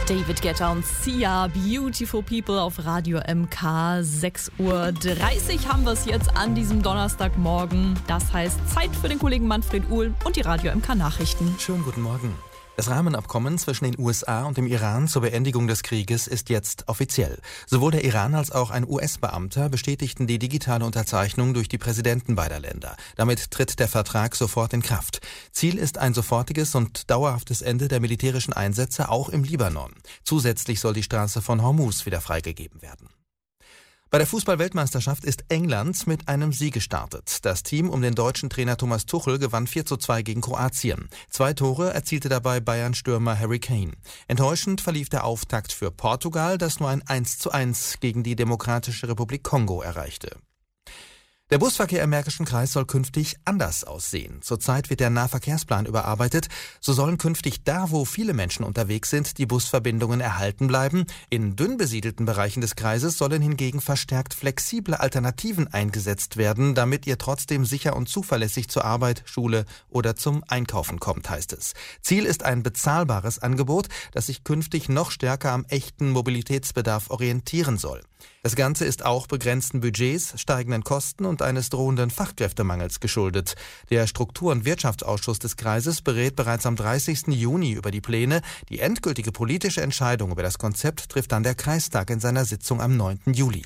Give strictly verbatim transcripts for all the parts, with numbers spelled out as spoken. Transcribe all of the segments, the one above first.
David Guetta und Sia, Beautiful People auf Radio M K. sechs Uhr dreißig haben wir es jetzt an diesem Donnerstagmorgen. Das heißt Zeit für den Kollegen Manfred Uhl und die Radio M K Nachrichten. Schönen guten Morgen. Das Rahmenabkommen zwischen den U S A und dem Iran zur Beendigung des Krieges ist jetzt offiziell. Sowohl der Iran als auch ein U S-Beamter bestätigten die digitale Unterzeichnung durch die Präsidenten beider Länder. Damit tritt der Vertrag sofort in Kraft. Ziel ist ein sofortiges und dauerhaftes Ende der militärischen Einsätze auch im Libanon. Zusätzlich soll die Straße von Hormuz wieder freigegeben werden. Bei der Fußball-Weltmeisterschaft ist England mit einem Sieg gestartet. Das Team um den deutschen Trainer Thomas Tuchel gewann vier zu zwei gegen Kroatien. Zwei Tore erzielte dabei Bayern-Stürmer Harry Kane. Enttäuschend verlief der Auftakt für Portugal, das nur ein eins zu eins gegen die Demokratische Republik Kongo erreichte. Der Busverkehr im Märkischen Kreis soll künftig anders aussehen. Zurzeit wird der Nahverkehrsplan überarbeitet. So sollen künftig da, wo viele Menschen unterwegs sind, die Busverbindungen erhalten bleiben. In dünn besiedelten Bereichen des Kreises sollen hingegen verstärkt flexible Alternativen eingesetzt werden, damit ihr trotzdem sicher und zuverlässig zur Arbeit, Schule oder zum Einkaufen kommt, heißt es. Ziel ist ein bezahlbares Angebot, das sich künftig noch stärker am echten Mobilitätsbedarf orientieren soll. Das Ganze ist auch begrenzten Budgets, steigenden Kosten und eines drohenden Fachkräftemangels geschuldet. Der Struktur- und Wirtschaftsausschuss des Kreises berät bereits am dreißigsten Juni über die Pläne. Die endgültige politische Entscheidung über das Konzept trifft dann der Kreistag in seiner Sitzung am neunten Juli.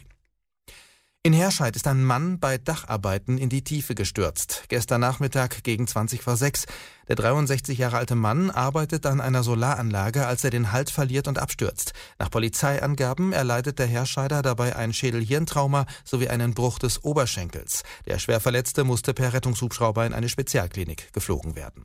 In Herscheid ist ein Mann bei Dacharbeiten in die Tiefe gestürzt. Gestern Nachmittag gegen zwanzig vor sechs. Der dreiundsechzig Jahre alte Mann arbeitet an einer Solaranlage, als er den Halt verliert und abstürzt. Nach Polizeiangaben erleidet der Herscheider dabei ein Schädel-Hirntrauma sowie einen Bruch des Oberschenkels. Der Schwerverletzte musste per Rettungshubschrauber in eine Spezialklinik geflogen werden.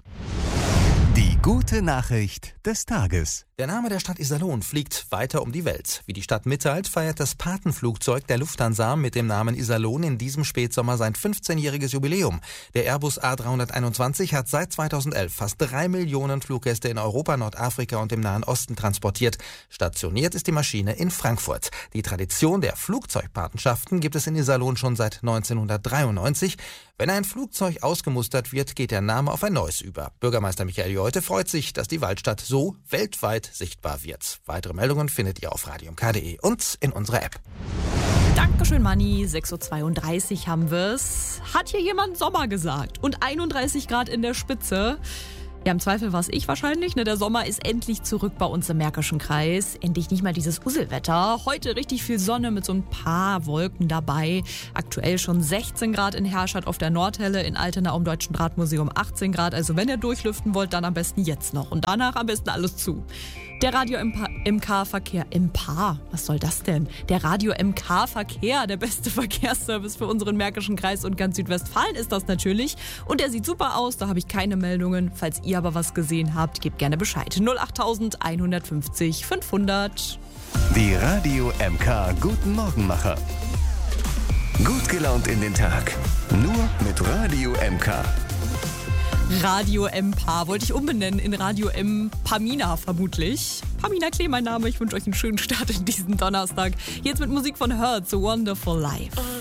Die gute Nachricht des Tages. Der Name der Stadt Iserlohn fliegt weiter um die Welt. Wie die Stadt mitteilt, feiert das Patenflugzeug der Lufthansa mit dem Namen Iserlohn in diesem Spätsommer sein fünfzehnjähriges Jubiläum. Der Airbus A dreihunderteinundzwanzig hat seit zweitausendelf fast drei Millionen Fluggäste in Europa, Nordafrika und dem Nahen Osten transportiert. Stationiert ist die Maschine in Frankfurt. Die Tradition der Flugzeugpatenschaften gibt es in Iserlohn schon seit neunzehnhundertdreiundneunzig. Wenn ein Flugzeug ausgemustert wird, geht der Name auf ein neues über. Bürgermeister Michael Jolte freut sich, dass die Waldstadt so weltweit sichtbar wird. Weitere Meldungen findet ihr auf radio m k punkt de und in unserer App. Dankeschön, Manni. sechs Uhr zweiunddreißig haben wir's. Hat hier jemand Sommer gesagt? Und einunddreißig Grad in der Spitze. Ja, im Zweifel war es ich wahrscheinlich. Ne? Der Sommer ist endlich zurück bei uns im Märkischen Kreis. Endlich nicht mal dieses Usselwetter. Heute richtig viel Sonne mit so ein paar Wolken dabei. Aktuell schon sechzehn Grad in Herscheid auf der Nordhelle, in Altena am Deutschen Drahtmuseum achtzehn Grad. Also wenn ihr durchlüften wollt, dann am besten jetzt noch. Und danach am besten alles zu. Der Radio M K-Verkehr, M K, was soll das denn? Der Radio M K-Verkehr, der beste Verkehrsservice für unseren Märkischen Kreis und ganz Südwestfalen ist das natürlich. Und der sieht super aus, da habe ich keine Meldungen. Falls ihr aber was gesehen habt, gebt gerne Bescheid. null acht eins fünf fünfhundert. Die Radio M K Guten Morgenmacher. Gut gelaunt in den Tag. Nur mit Radio M K. Radio M P wollte ich umbenennen in Radio M Pamina vermutlich. Pamina Klee, mein Name. Ich wünsche euch einen schönen Start in diesen Donnerstag. Jetzt mit Musik von Her, The Wonderful Life.